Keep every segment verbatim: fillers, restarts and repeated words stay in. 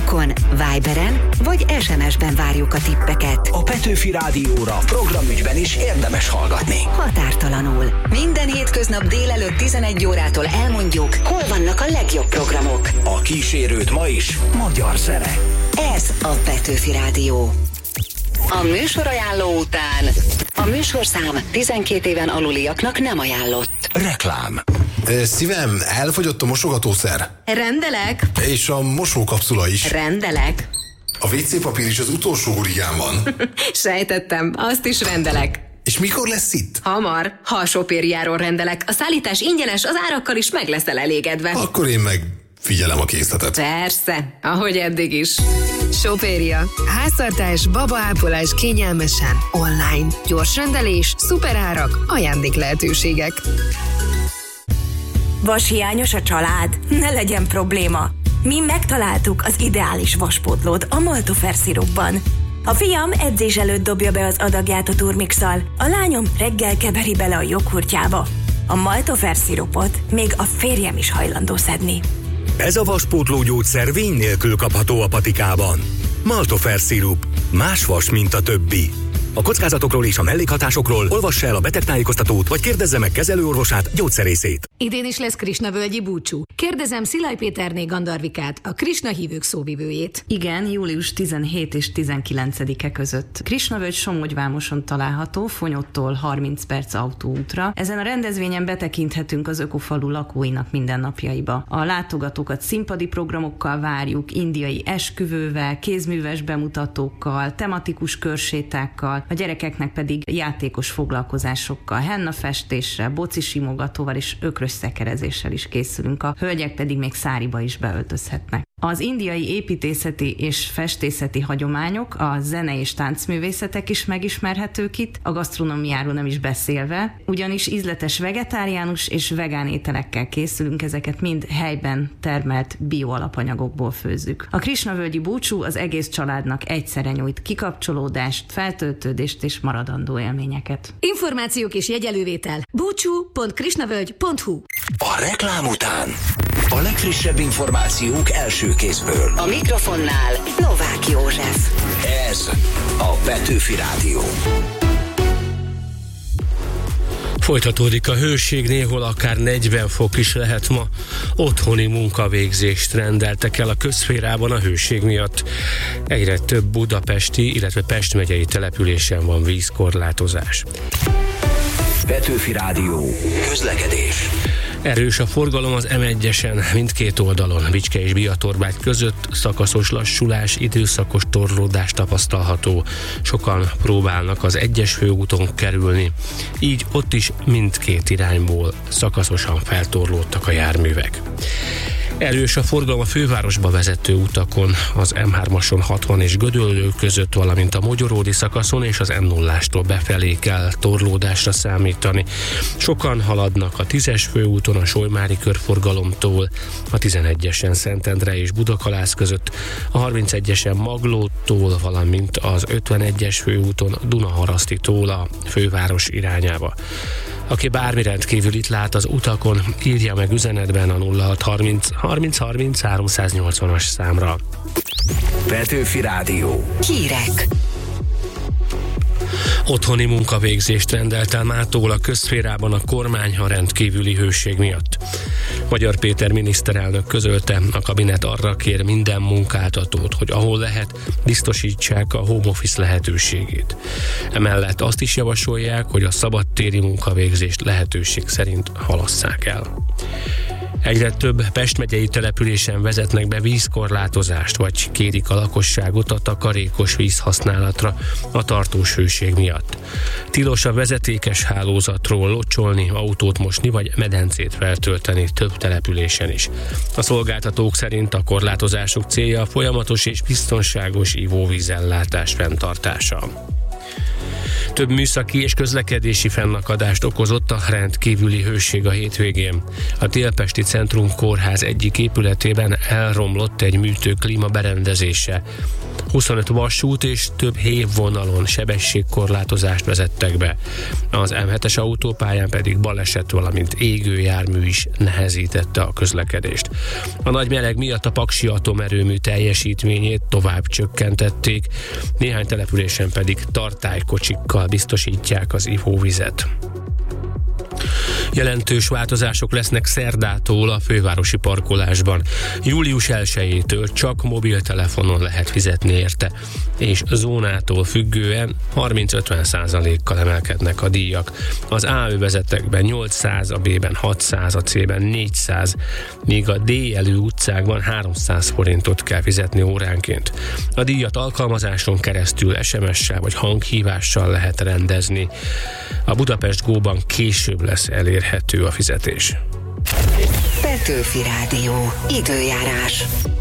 Facebookon, Viberen vagy es em es-ben várjuk a tippeket. A Petőfi Rádióra programügyben is érdemes hallgatni. Határtalanul. Minden hétköznap délelőtt tizenegy órától elmondjuk, hol vannak a legjobb programok. A kísérőt ma is magyar zene. Ez a Petőfi Rádió. A műsorajánló után a műsorszám tizenkét éven aluliaknak nem ajánlott. Reklám. Szívem, elfogyott a mosogatószer. Rendelek. És a mosókapszula is. Rendelek. A vé cé papír is az utolsó hurigán van. Sejtettem, azt is rendelek. És mikor lesz itt? Hamar, ha a sopériáról rendelek. A szállítás ingyenes, az árakkal is meg leszel elégedve. Akkor én meg figyelem a készletet. Persze, ahogy eddig is. Sopéria. Háztartás, babaápolás kényelmesen, online. Gyors rendelés, szuperárak, ajándék lehetőségek. Vashiányos a család? Ne legyen probléma. Mi megtaláltuk az ideális vaspótlót a Maltofer szirupban. A fiam edzés előtt dobja be az adagját a turmixal, a lányom reggel keveri bele a joghurtjába. A Maltofer szirupot még a férjem is hajlandó szedni. Ez a vaspótló gyógyszer vény nélkül kapható a patikában. Maltofer szirup. Más vas, mint a többi. A kockázatokról és a mellékhatásokról olvassa el a betegtájékoztatót, vagy kérdezze meg kezelőorvosát, gyógyszerészét. Idén is lesz Krisnavölgyi búcsú. Kérdezem Szilágy Péterné Gandarvikát, a Krisna hívők szóvivőjét. Igen, július tizenhetedike és tizenkilencedike között. Krisnavölgy Somogyvámoson található, Fonyottól harminc perc autóútra. Ezen a rendezvényen betekinthetünk az ökofalu lakóinak mindennapjaiba. A látogatókat színpadi programokkal várjuk, indiai esküvővel, kézműves bemutatókkal, tematikus körsétákkal, a gyerekeknek pedig játékos foglalkozásokkal, hennafestéssel, bocisimogatóval és ökrös szekerezéssel is készülünk, a hölgyek pedig még száriba is beöltözhetnek. Az indiai építészeti és festészeti hagyományok, a zene és táncművészetek is megismerhetők itt, a gasztronómiáról nem is beszélve, ugyanis ízletes vegetáriánus és vegán ételekkel készülünk, ezeket mind helyben termelt bioalapanyagokból főzzük. A Krisnavölgyi búcsú az egész családnak egyszerre nyújt kikapcsolódást, feltöltődést és maradandó élményeket. Információk és jegyelővétel búcsú pont krisnavölgy pont hu. A reklám után a legfrissebb információk első kézből. A mikrofonnál Novák József. Ez a Petőfi Rádió. Folytatódik a hőség, néhol akár negyven fok is lehet ma. Otthoni munkavégzést rendeltek el a közszférában a hőség miatt. Egyre több budapesti, illetve Pest megyei településen van vízkorlátozás. Petőfi Rádió. Közlekedés. Erős a forgalom az em egyesen mindkét oldalon, Bicske és Biatorbágy között szakaszos lassulás, időszakos torlódás tapasztalható. Sokan próbálnak az egyes főúton kerülni, így ott is mindkét irányból szakaszosan feltorlódtak a járművek. Erős a forgalom a fővárosba vezető utakon, az em hármason hatvan és Gödöllő között, valamint a Mogyoródi szakaszon és az em nullástól befelé kell torlódásra számítani. Sokan haladnak a tízes főúton a Solymári körforgalomtól, a tizenegyesen Szentendre és Budakalász között, a harmincegyesen Maglótól, valamint az ötvenegyes főúton Dunaharasztitól a főváros irányába. Aki bármi rendkívül itt lát az utakon, írja meg üzenetben a nulla hat harminc harminc harminc háromszáznyolcvanas számra. Petőfi Rádió. Hírek. Otthoni munkavégzést rendelt el mától a közszférában a kormány a rendkívüli hőség miatt. Magyar Péter miniszterelnök közölte, a kabinet arra kér minden munkáltatót, hogy ahol lehet, biztosítsák a home office lehetőségét. Emellett azt is javasolják, hogy a szabadtéri munkavégzést lehetőség szerint halasszák el. Egyre több Pest megyei településen vezetnek be vízkorlátozást, vagy kérik a lakosságot a takarékos vízhasználatra a tartós hőség miatt. Tilos a vezetékes hálózatról locsolni, autót mosni vagy medencét feltölteni több településen is. A szolgáltatók szerint a korlátozások célja a folyamatos és biztonságos ivóvízellátás fenntartása. Több műszaki és közlekedési fennakadást okozott a rendkívüli hőség a hétvégén. A Délpesti Centrum Kórház egyik épületében elromlott egy műtő klímaberendezése. huszonöt vasút és több hévvonalon sebességkorlátozást vezettek be. Az em hetes autópályán pedig baleset, valamint égő jármű is nehezítette a közlekedést. A nagy meleg miatt a Paksi atomerőmű teljesítményét tovább csökkentették, néhány településen pedig tartálykocsikkal biztosítják az ivóvizet. Jelentős változások lesznek szerdától a fővárosi parkolásban. július elsejétől csak mobiltelefonon lehet fizetni érte, és zónától függően harminc-ötven százalékkal emelkednek a díjak. Az A övezetekben nyolcszáz, a B-ben hatszáz, a C-ben négyszáz, míg a D-jelű utcákban háromszáz forintot kell fizetni óránként. A díjat alkalmazáson keresztül es em es-sel vagy hanghívással lehet rendezni. A Budapest Go-ban később lesz elérhető a fizetés. Petőfi Rádió. Időjárás.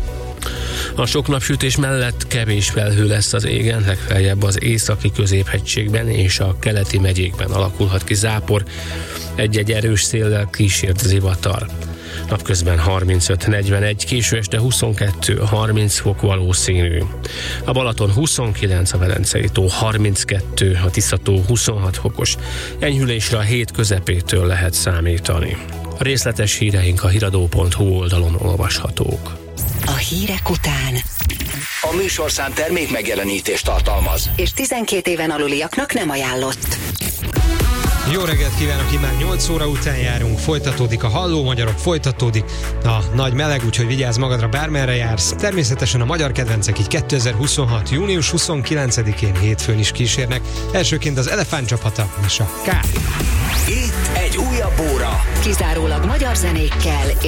A sok napsütés mellett kevés felhő lesz az égen, legfeljebb az északi középhegységben és a keleti megyékben alakulhat ki zápor, egy-egy erős széllel kísért zivatar. Napközben harmincöt-negyvenegy, késő este huszonkettő-harminc fok valószínű. A Balaton huszonkilenc, a Velencei tó harminckettő, a Tisza-tó huszonhat fokos. Enyhülésre a hét közepétől lehet számítani. A részletes híreink a hiradó pont hu oldalon olvashatók. A hírek után A műsorszám termék megjelenítést tartalmaz, és tizenkét éven aluliaknak nem ajánlott. Jó reggelt kívánok, így már nyolc óra után járunk, folytatódik a Halló Magyarok, folytatódik a nagy meleg, úgyhogy vigyázz magadra, bármerre jársz. Természetesen a magyar kedvencek így kétezer-huszonhat. június huszonkilencedikén hétfőn is kísérnek. Elsőként az Elefánt csapata és a K. itt egy újabb óra. Kizárólag magyar zenékkel